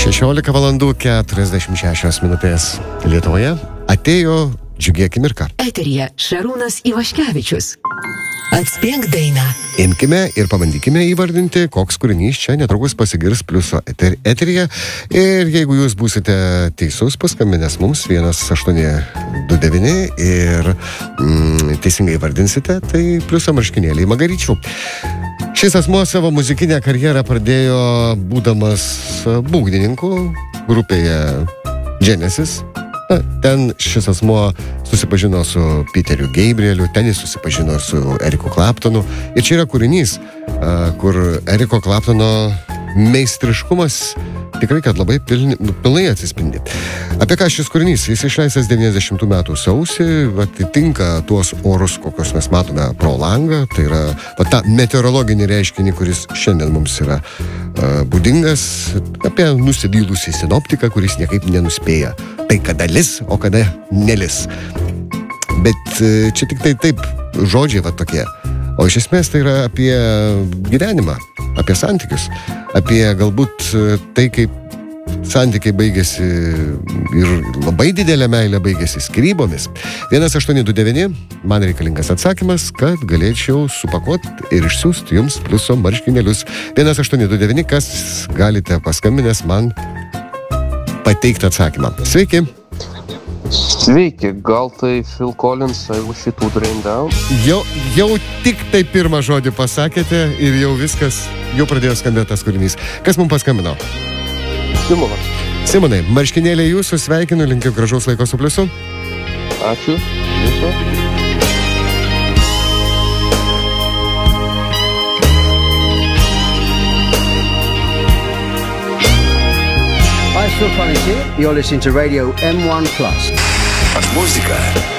16 valandų 46 minutės Lietuvoje atėjo džiugi akimirka. Eteryje Šarūnas Ivaškevičius. Atspėk dainą. Imkime ir pabandykime įvardinti, koks kūrinys čia netrukus pasigirs Pliuso eteryje. Ir jeigu jūs būsite teisus, paskambinęs mums 1829 ir teisingai įvardinsite, tai Pliuso marškinėliai Magaryčių. Šis asmuo savo muzikinę karjerą pradėjo būdamas būgnininku grupėje Genesis. Ten šis asmuo susipažino su Peteriu Gabrieliu, ten jis susipažino su Eriku Claptonu. Ir čia yra kūrinys, kur Eriko Claptono meistriškumas tikrai, kad labai pilnai atsispindi. Apie ką šis kūrinys? Jis išleistas 90 metų sausį, atitinka tuos orus, kokios mes matome pro langą. Tai yra tą meteorologinį reiškinį, kuris šiandien mums yra būdingas, apie nusivylusį sinoptiką, kuris niekaip nenuspėja. Tai kada lis, o kada nelis. Bet čia tik tai taip žodžiai tokie. O iš esmės tai yra apie gyvenimą, apie santykius, apie galbūt tai, kaip santykiai baigėsi ir labai didelė meilė baigėsi skrybomis. 1829, man reikalingas atsakymas, kad galėčiau supakuoti ir išsiųsti jums Pliuso marškinėlius. 1829, kas galite paskambinęs man pateikti atsakymą. Sveiki. Sveiki, gal tai Phil Collins, I Wish It Would Rain Down? Jau tik tai pirmą žodį pasakėte ir jau viskas, jau pradėjo skambėti tas kūrinys. Kas mums paskambino? Simonas. Simonai, marškinėliai jūsų, sveikinu, linkiu gražaus laiko su Pliusu. Ačiū. Jūsų. Hi, Phil Collins here. You're listening to Radio M1+. Muzika